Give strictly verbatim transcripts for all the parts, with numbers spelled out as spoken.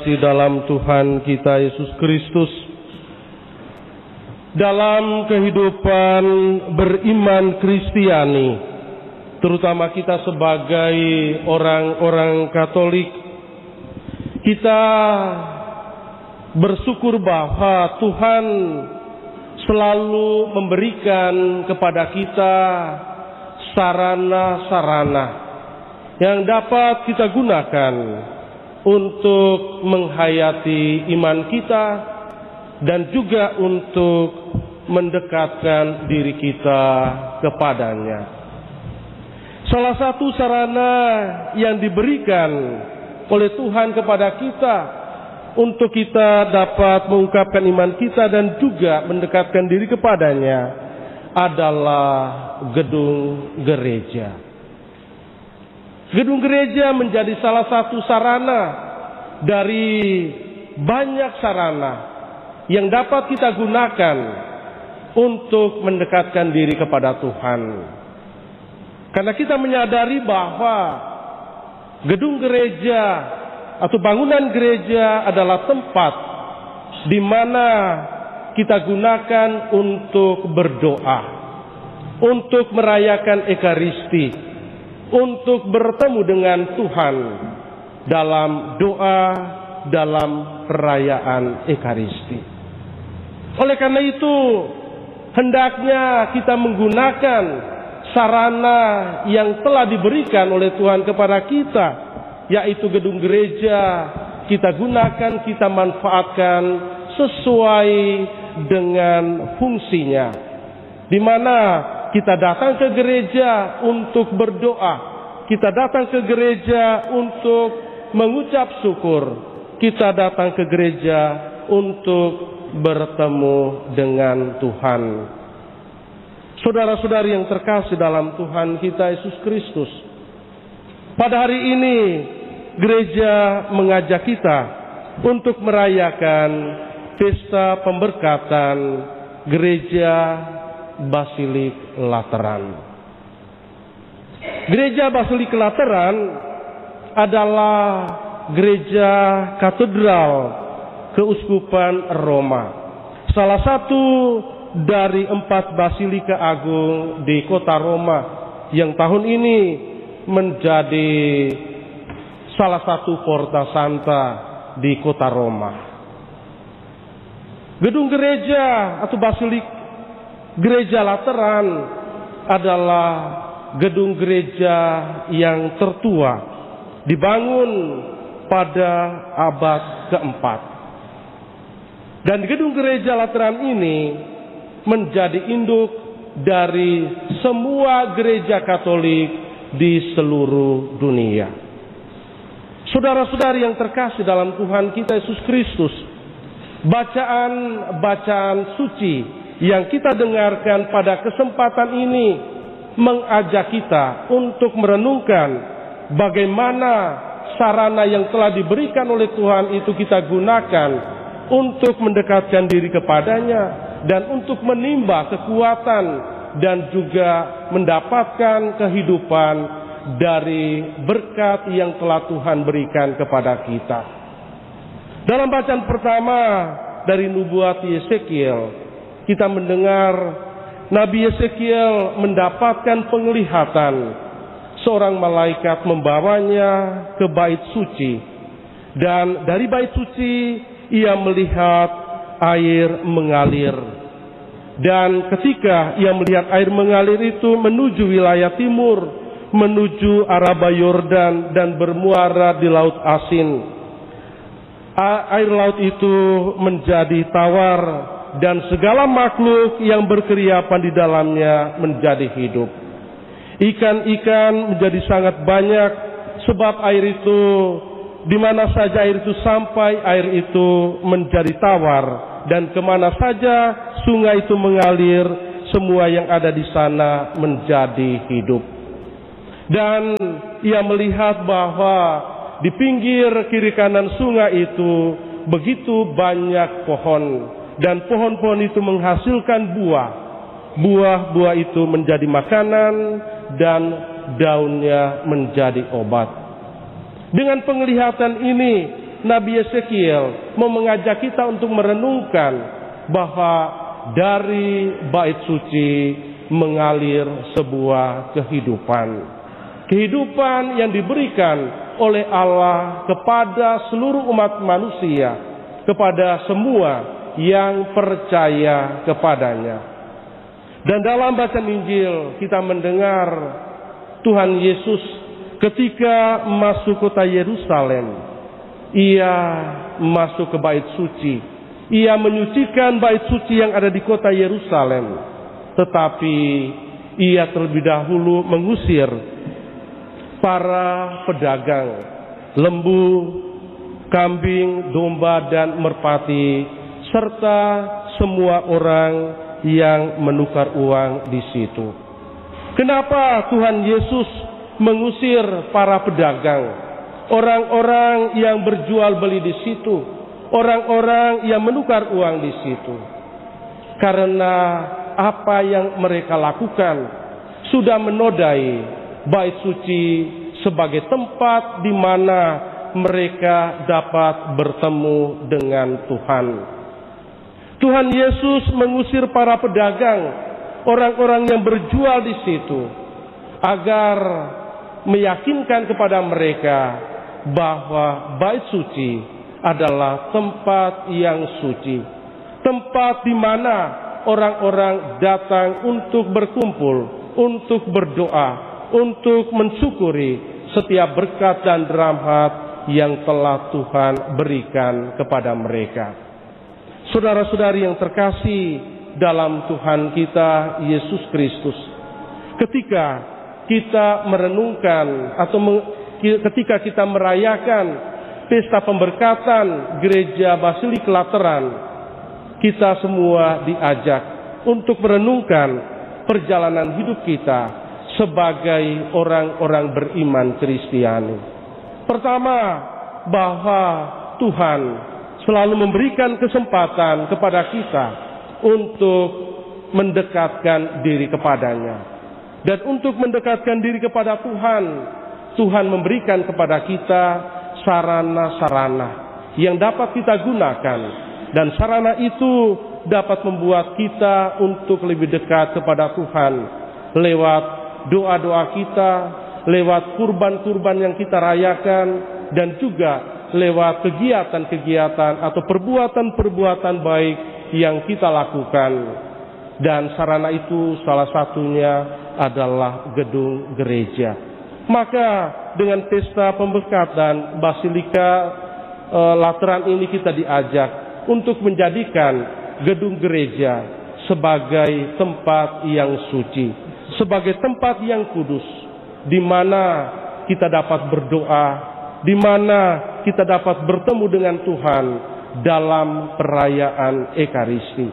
terkasih dalam Tuhan kita Yesus Kristus, dalam kehidupan beriman Kristiani, terutama kita sebagai orang-orang Katolik, kita bersyukur bahwa Tuhan selalu memberikan kepada kita sarana-sarana yang dapat kita gunakan untuk menghayati iman kita dan juga untuk mendekatkan diri kita kepadanya. Salah satu sarana yang diberikan oleh Tuhan kepada kita untuk kita dapat mengungkapkan iman kita dan juga mendekatkan diri kepadanya adalah gedung gereja. Gedung gereja menjadi salah satu sarana dari banyak sarana yang dapat kita gunakan untuk mendekatkan diri kepada Tuhan. Karena kita menyadari bahwa gedung gereja atau bangunan gereja adalah tempat di mana kita gunakan untuk berdoa, untuk merayakan Ekaristi, untuk bertemu dengan Tuhan dalam doa, dalam perayaan Ekaristi. Oleh karena itu, hendaknya kita menggunakan sarana yang telah diberikan oleh Tuhan kepada kita, yaitu gedung gereja. Kita gunakan, kita manfaatkan sesuai dengan fungsinya, di mana kita datang ke gereja untuk berdoa, kita datang ke gereja untuk mengucap syukur, kita datang ke gereja untuk bertemu dengan Tuhan. Saudara-saudari yang terkasih dalam Tuhan kita Yesus Kristus, pada hari ini gereja mengajak kita untuk merayakan pesta pemberkatan gereja Basilik Lateran. Gereja Basilik Lateran adalah gereja katedral Keuskupan Roma, salah satu dari empat basilika agung di kota Roma yang tahun ini menjadi salah satu Porta Santa di kota Roma. Gedung gereja atau basilik Gereja Lateran adalah gedung gereja yang tertua, dibangun pada abad keempat. Dan gedung gereja Lateran ini menjadi induk dari semua gereja Katolik di seluruh dunia. Saudara-saudari yang terkasih dalam Tuhan kita Yesus Kristus, bacaan-bacaan suci yang kita dengarkan pada kesempatan ini mengajak kita untuk merenungkan bagaimana sarana yang telah diberikan oleh Tuhan itu kita gunakan untuk mendekatkan diri kepadanya dan untuk menimba kekuatan dan juga mendapatkan kehidupan dari berkat yang telah Tuhan berikan kepada kita. Dalam bacaan pertama dari nubuat Yesekiel, kita mendengar Nabi Yesekiel mendapatkan penglihatan seorang malaikat membawanya ke bait suci, dan dari bait suci ia melihat air mengalir, dan ketika ia melihat air mengalir itu menuju wilayah timur, menuju Araba Yordan dan bermuara di Laut Asin. Air laut itu menjadi tawar dan segala makhluk yang berkeriapan di dalamnya menjadi hidup. Ikan-ikan menjadi sangat banyak, sebab air itu, di mana saja air itu sampai, air itu menjadi tawar, dan kemana saja sungai itu mengalir, semua yang ada di sana menjadi hidup. Dan ia melihat bahwa di pinggir kiri kanan sungai itu begitu banyak pohon, dan pohon-pohon itu menghasilkan buah. Buah-buah itu menjadi makanan dan daunnya menjadi obat. Dengan penglihatan ini, Nabi Yeskiel mau mengajak kita untuk merenungkan bahwa dari bait suci mengalir sebuah kehidupan. Kehidupan yang diberikan oleh Allah kepada seluruh umat manusia, kepada semua yang percaya kepadanya. Dan dalam bacaan Injil kita mendengar Tuhan Yesus ketika masuk kota Yerusalem, ia masuk ke bait suci. Ia menyucikan bait suci yang ada di kota Yerusalem. Tetapi ia terlebih dahulu mengusir para pedagang lembu, kambing, domba, dan merpati, serta semua orang yang menukar uang di situ. Kenapa Tuhan Yesus mengusir para pedagang, orang-orang yang berjual beli di situ, orang-orang yang menukar uang di situ? Karena apa yang mereka lakukan sudah menodai bait suci sebagai tempat di mana mereka dapat bertemu dengan Tuhan. Tuhan Yesus mengusir para pedagang, orang-orang yang berjual di situ, agar meyakinkan kepada mereka bahwa bait suci adalah tempat yang suci, tempat di mana orang-orang datang untuk berkumpul, untuk berdoa, untuk mensyukuri setiap berkat dan rahmat yang telah Tuhan berikan kepada mereka. Saudara-saudari yang terkasih dalam Tuhan kita Yesus Kristus, ketika kita merenungkan atau ketika kita merayakan pesta pemberkatan Gereja Basilik Lateran, kita semua diajak untuk merenungkan perjalanan hidup kita sebagai orang-orang beriman Kristiani. Pertama, bahwa Tuhan selalu memberikan kesempatan kepada kita untuk mendekatkan diri kepadanya. Dan untuk mendekatkan diri kepada Tuhan, Tuhan memberikan kepada kita sarana-sarana yang dapat kita gunakan. Dan sarana itu dapat membuat kita untuk lebih dekat kepada Tuhan lewat doa-doa kita, lewat kurban-kurban yang kita rayakan, dan juga lewat kegiatan-kegiatan atau perbuatan-perbuatan baik yang kita lakukan. Dan sarana itu salah satunya adalah gedung gereja. Maka dengan pesta pemberkatan Basilika e, Lateran ini kita diajak untuk menjadikan gedung gereja sebagai tempat yang suci, sebagai tempat yang kudus, di mana kita dapat berdoa, di mana kita dapat bertemu dengan Tuhan dalam perayaan Ekaristi.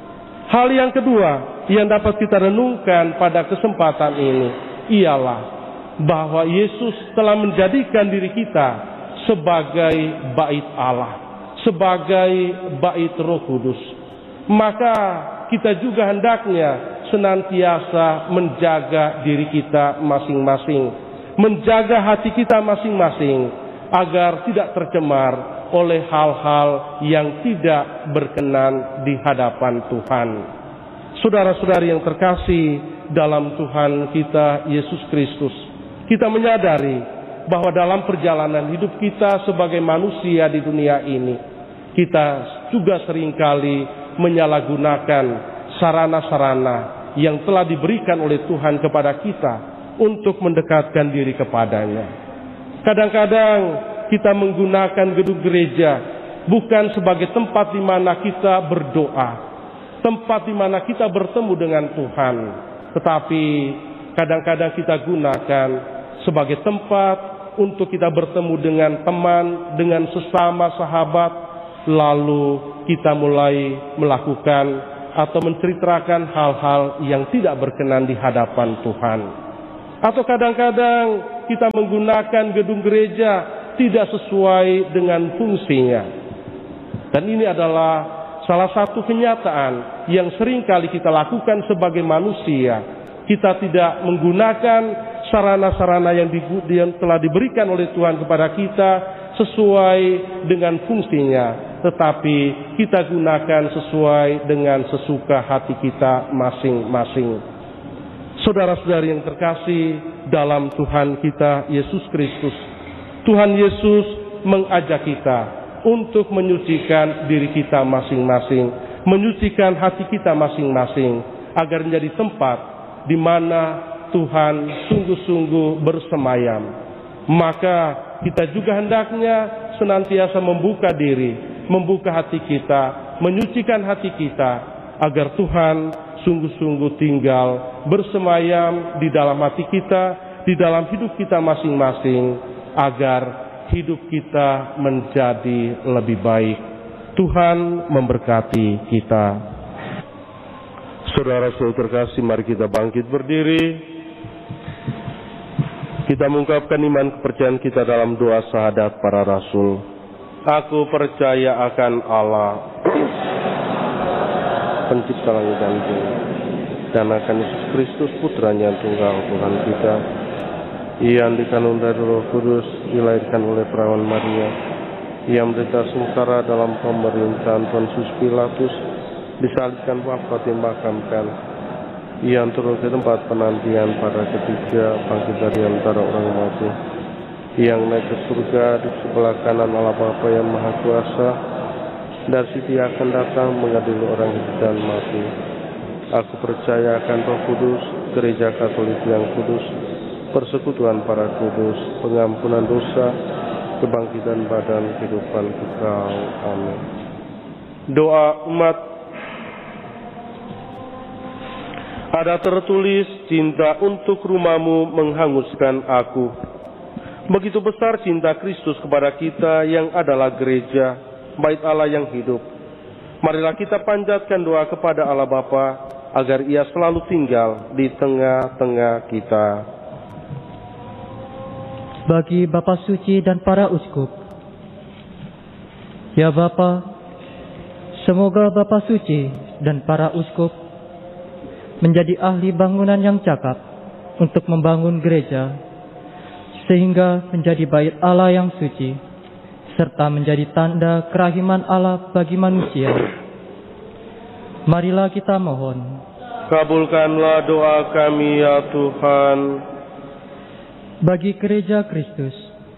Hal yang kedua yang dapat kita renungkan pada kesempatan ini ialah bahwa Yesus telah menjadikan diri kita sebagai bait Allah, sebagai bait Roh Kudus. Maka kita juga hendaknya senantiasa menjaga diri kita masing-masing, menjaga hati kita masing-masing, agar tidak tercemar oleh hal-hal yang tidak berkenan di hadapan Tuhan. Saudara-saudari yang terkasih dalam Tuhan kita Yesus Kristus, kita menyadari bahwa dalam perjalanan hidup kita sebagai manusia di dunia ini, kita juga seringkali menyalahgunakan sarana-sarana yang telah diberikan oleh Tuhan kepada kita untuk mendekatkan diri kepadanya. Kadang-kadang kita menggunakan gedung gereja bukan sebagai tempat di mana kita berdoa, tempat di mana kita bertemu dengan Tuhan, tetapi kadang-kadang kita gunakan sebagai tempat untuk kita bertemu dengan teman, dengan sesama sahabat, lalu kita mulai melakukan atau menceritakan hal-hal yang tidak berkenan di hadapan Tuhan. Atau kadang-kadang kita menggunakan gedung gereja tidak sesuai dengan fungsinya. Dan ini adalah salah satu kenyataan yang sering kali kita lakukan sebagai manusia. Kita tidak menggunakan sarana-sarana yang, di, yang telah diberikan oleh Tuhan kepada kita sesuai dengan fungsinya, tetapi kita gunakan sesuai dengan sesuka hati kita masing-masing. Saudara-saudari yang terkasih dalam Tuhan kita Yesus Kristus, Tuhan Yesus mengajak kita untuk menyucikan diri kita masing-masing, menyucikan hati kita masing-masing, agar menjadi tempat di mana Tuhan sungguh-sungguh bersemayam. Maka kita juga hendaknya senantiasa membuka diri, membuka hati kita, menyucikan hati kita, agar Tuhan sungguh-sungguh tinggal bersemayam di dalam hati kita, di dalam hidup kita masing-masing, agar hidup kita menjadi lebih baik. Tuhan memberkati kita. Saudara-saudara terkasih, mari kita bangkit berdiri. Kita mengungkapkan iman kepercayaan kita dalam doa syahadat para rasul. Aku percaya akan Allah, pencipta langit dan bumi, dan akan Yesus Kristus putranya yang tunggal Tuhan kita, yang dikandung dari Roh Kudus, dilahirkan oleh perawan Maria, yang menderita sengsara dalam pemerintahan Pontius Pilatus, disalibkan, wafat, dimakamkan, yang turun ke tempat penantian pada ketiga, bangkit dari antara orang mati, yang naik ke surga di sebelah kanan Allah Bapa yang Maha Kuasa, dari situ akan datang mengadili orang hidup dan mati. Aku percaya akan Roh Kudus, Gereja Katolik yang kudus, persekutuan para kudus, pengampunan dosa, kebangkitan badan, kehidupan kekal. Amin. Doa umat. Ada tertulis, cinta untuk rumahmu menghanguskan aku. Begitu besar cinta Kristus kepada kita yang adalah gereja, bait Allah yang hidup. Marilah kita panjatkan doa kepada Allah Bapa, agar Ia selalu tinggal di tengah-tengah kita. Bagi Bapa Suci dan para uskup. Ya Bapa, semoga Bapa Suci dan para uskup menjadi ahli bangunan yang cakap untuk membangun gereja, sehingga menjadi bait Allah yang suci, serta menjadi tanda kerahiman Allah bagi manusia. Marilah kita mohon. Kabulkanlah doa kami ya Tuhan. Bagi gereja Kristus.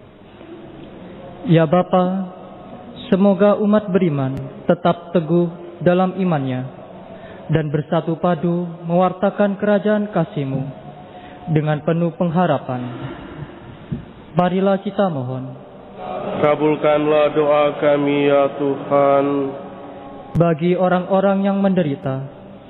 Ya Bapa, semoga umat beriman tetap teguh dalam imannya, dan bersatu padu mewartakan kerajaan kasih-Mu dengan penuh pengharapan. Marilah kita mohon. Kabulkanlah doa kami ya Tuhan. Bagi orang-orang yang menderita.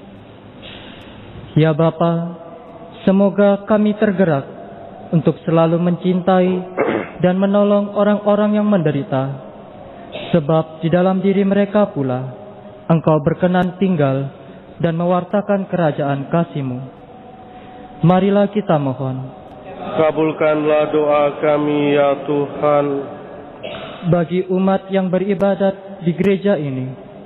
Ya Bapa, semoga kami tergerak untuk selalu mencintai dan menolong orang-orang yang menderita, sebab di dalam diri mereka pula Engkau berkenan tinggal dan mewartakan kerajaan kasih-Mu. Marilah kita mohon. Kabulkanlah doa kami ya Tuhan. Bagi umat yang beribadat di gereja ini.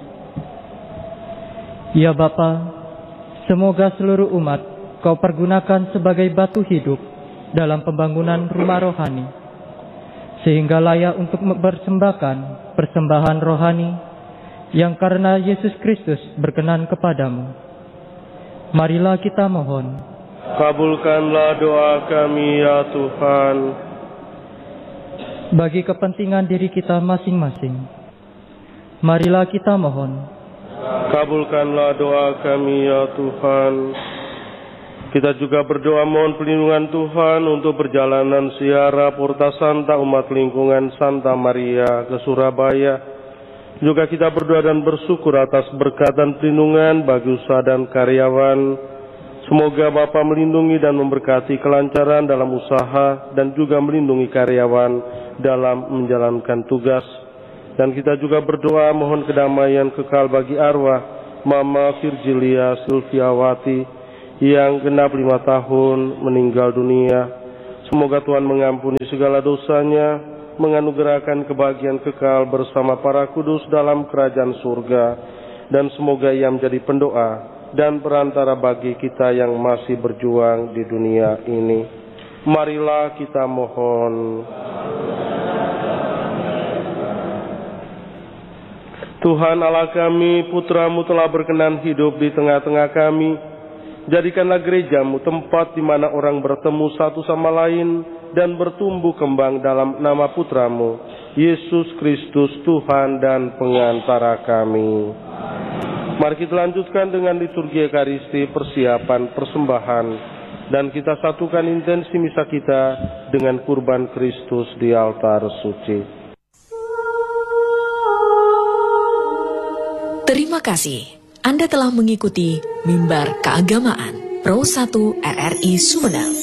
Ya Bapa, semoga seluruh umat Kau pergunakan sebagai batu hidup dalam pembangunan rumah rohani, sehingga layak untuk mempersembahkan persembahan rohani yang karena Yesus Kristus berkenan kepadamu. Marilah kita mohon. Kabulkanlah doa kami ya Tuhan. Bagi kepentingan diri kita masing-masing, marilah kita mohon. Kabulkanlah doa kami ya Tuhan. Kita juga berdoa mohon perlindungan Tuhan untuk perjalanan ziarah Porta Santa umat lingkungan Santa Maria ke Surabaya. Juga kita berdoa dan bersyukur atas berkat dan perlindungan bagi usaha dan karyawan. Semoga Bapa melindungi dan memberkati kelancaran dalam usaha dan juga melindungi karyawan dalam menjalankan tugas. Dan kita juga berdoa mohon kedamaian kekal bagi arwah Mama Virgilia Silviawati yang genap lima tahun meninggal dunia. Semoga Tuhan mengampuni segala dosanya, menganugerahkan kebahagiaan kekal bersama para kudus dalam kerajaan surga, dan semoga ia menjadi pendoa dan perantara bagi kita yang masih berjuang di dunia ini. Marilah kita mohon. Tuhan Allah kami, Putra-Mu telah berkenan hidup di tengah-tengah kami. Jadikanlah gereja-Mu tempat di mana orang bertemu satu sama lain dan bertumbuh kembang dalam nama Putra-Mu, Yesus Kristus, Tuhan dan pengantara kami. Mari kita lanjutkan dengan liturgi Ekaristi, persiapan persembahan, dan kita satukan intensi misa kita dengan kurban Kristus di altar suci. Terima kasih. Anda telah mengikuti Mimbar Keagamaan Pro satu R R I Sumeneb.